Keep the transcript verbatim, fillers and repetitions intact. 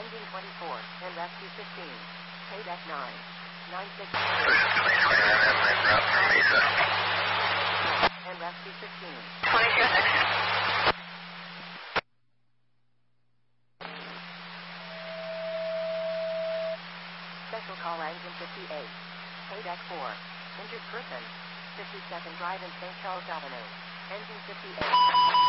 Engine twenty-four, and rescue fifteen. Payback nine. nine six. And rescue fifteen. twenty-seven. Special call engine fifty-eight. Payback four. Injured person. fifty-second Drive in Saint Charles Avenue. Engine fifty-eight.